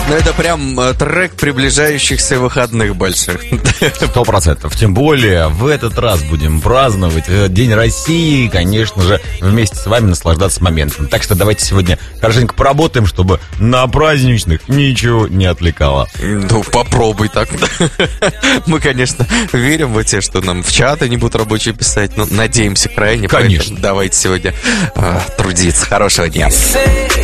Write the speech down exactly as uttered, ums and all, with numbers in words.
Ну, это прям трек приближающихся выходных больших. Сто процентов. Тем более, в этот раз будем праздновать День России, конечно же, вместе с вами наслаждаться моментом. Так что давайте сегодня хорошенько поработаем, чтобы на праздничных ничего не отвлекало. Ну, попробуй так. Мы, конечно, верим в те, что нам в чаты не будут рабочие писать, но надеемся крайне. Конечно. Давайте сегодня э, трудиться. Хорошего дня.